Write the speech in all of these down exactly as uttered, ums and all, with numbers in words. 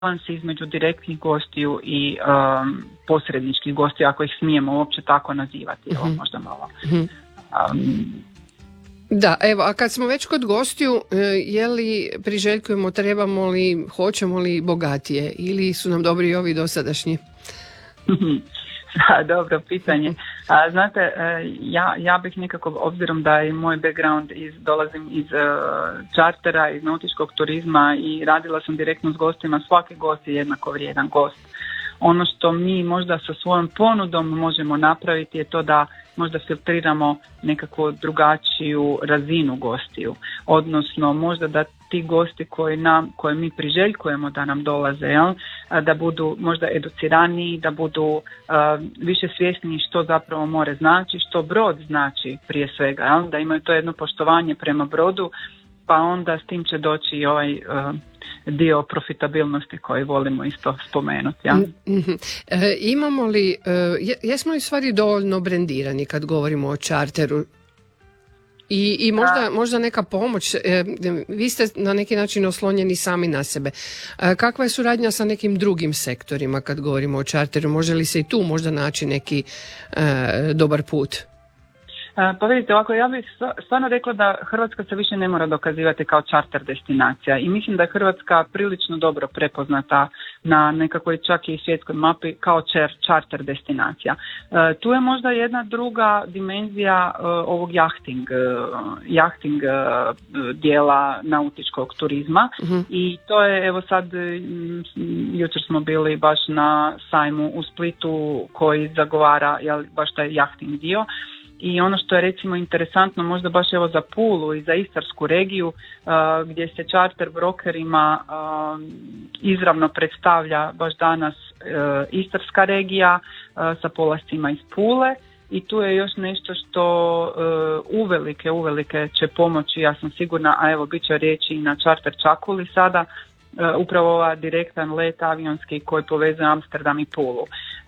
balans između direktnih gostiju i um, posredničkih gostiju, ako ih smijemo uopće tako nazivati. Mm-hmm. Evo, možda malo. Mm-hmm. Um, Da, evo, a kad smo već kod gostiju, je li priželjkujemo, trebamo li, hoćemo li bogatije ili su nam dobri ovi dosadašnji? Da, dobro pitanje. A, znate, ja, ja bih nekako, obzirom da je moj background, iz, dolazim iz uh, čartera, iz nautičkog turizma i radila sam direktno s gostima, svaki gost je jednako vrijedan gost. Ono što mi možda sa svojom ponudom možemo napraviti je to da možda filtriramo nekakvu drugačiju razinu gostiju, odnosno možda da ti gosti koji nam, koje mi priželjkujemo da nam dolaze, jel, da budu možda educiraniji, da budu uh, više svjesni što zapravo more znači, što brod znači prije svega, jel, da imaju to jedno poštovanje prema brodu, pa onda s tim će doći i ovaj uh, dio profitabilnosti koji volimo isto spomenuti. Ja? Mm-hmm. E, imamo li, e, jesmo li stvari dovoljno brendirani kad govorimo o čarteru? I, i možda, možda neka pomoć, e, vi ste na neki način oslonjeni sami na sebe. E, kakva je suradnja sa nekim drugim sektorima kad govorimo o čarteru? Može li se i tu možda naći neki e, dobar put? Pa vidite, ovako, ja bih stvarno rekla da Hrvatska se više ne mora dokazivati kao čarter destinacija i mislim da je Hrvatska prilično dobro prepoznata na nekakvoj čak i svjetskoj mapi kao čarter destinacija. E, tu je možda jedna druga dimenzija e, ovog jahting, e, jahting e, dijela nautičkog turizma. Mm-hmm. I to je, evo sad, m, jučer smo bili baš na sajmu u Splitu koji zagovara, jel, baš taj jahting dio. I ono što je recimo interesantno možda baš evo za Pulu i za Istarsku regiju uh, gdje se čarter brokerima uh, izravno predstavlja baš danas uh, Istarska regija uh, sa polascima iz Pule i tu je još nešto što uh, uvelike, uvelike će pomoći, ja sam sigurna, a evo bit će riječi i na čarter Čakuli sada, uh, upravo ova direktan let avionski koji povezuje Amsterdam i Pulu.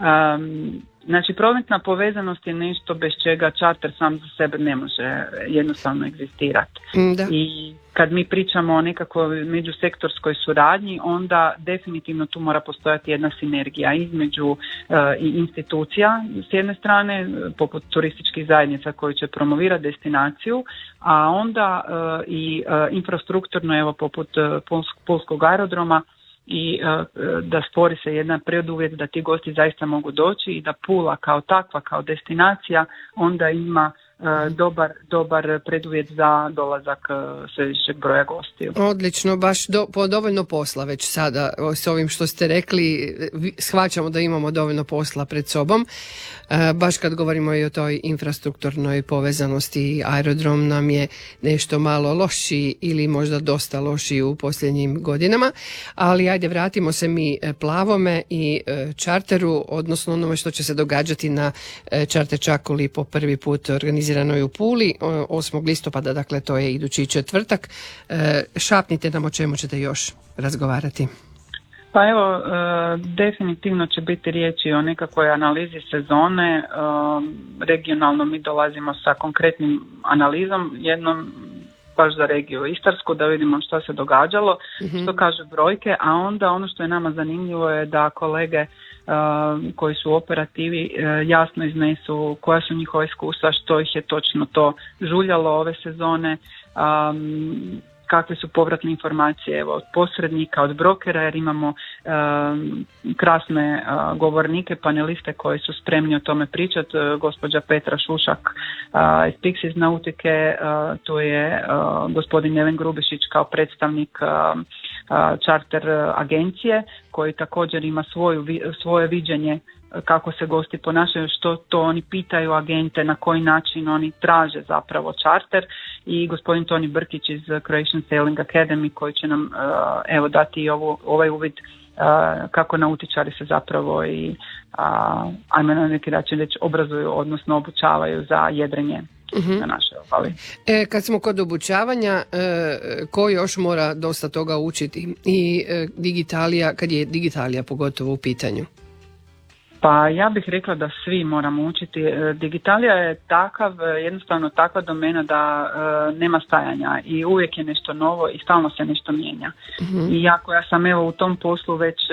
Um, Znači, prometna povezanost je nešto bez čega čarter sam za sebe ne može jednostavno egzistirati. Da. I kad mi pričamo o nekakvoj međusektorskoj suradnji, onda definitivno tu mora postojati jedna sinergija između uh, i institucija s jedne strane, poput turističkih zajednica koji će promovirati destinaciju, a onda uh, i uh, infrastrukturno, evo poput uh, Pulskog aerodroma, i uh, da stvori se jedan preduvjet da ti gosti zaista mogu doći i da Pula kao takva, kao destinacija onda ima uh, dobar, dobar preduvjet za dolazak uh, sve većeg broja gostiju. Odlično, baš do, po dovoljno posla već sada s ovim što ste rekli, shvaćamo da imamo dovoljno posla pred sobom, uh, baš kad govorimo i o toj infrastrukturnoj povezanosti. Aerodrom nam je nešto malo lošiji ili možda dosta lošiji u posljednjim godinama, ali ajde vratimo se mi Plavome i uh, čarteru, odnosno onome što će se događati na uh, čarter Čakuli po prvi put organiziranoj u Puli osmog listopada, dakle to je idući četvrtak. E, šapnite nam o čemu ćete još razgovarati. Pa evo, e, definitivno će biti riječi o nekakvoj analizi sezone. E, regionalno mi dolazimo sa konkretnim analizom, jednom baš za regiju Istarsku, da vidimo što se događalo, mm-hmm. što kažu brojke, a onda ono što je nama zanimljivo je da kolege Uh, koji su u operativi uh, jasno iznesu koja su njihova iskustva, što ih je točno to žuljalo ove sezone, um, kakve su povratne informacije, evo, od posrednika, od brokera, jer imamo um, krasne uh, govornike, paneliste koji su spremni o tome pričati. Uh, gospođa Petra Šušak uh, iz Pixis Nautike, uh, tu je uh, gospodin Neven Grubišić kao predstavnik uh, uh, čarter agencije, koji također ima svoju, svoje viđenje kako se gosti ponašaju, što to oni pitaju agente, na koji način oni traže zapravo čarter, i gospodin Toni Brkić iz Croatian Sailing Academy koji će nam uh, evo dati ovu, ovaj uvid uh, kako nautičari se zapravo i uh, ajme na neki način reći obrazuju, odnosno obučavaju za jedrenje. Mm-hmm. Na našoj obali. E, kad smo kod obučavanja, e, ko još mora dosta toga učiti i e, digitalija, kad je digitalija pogotovo u pitanju? Pa ja bih rekla da svi moramo učiti. Digitalija je takav, jednostavno takva domena da uh, nema stajanja i uvijek je nešto novo i stalno se nešto mijenja. Mm-hmm. I ja koja sam evo u tom poslu već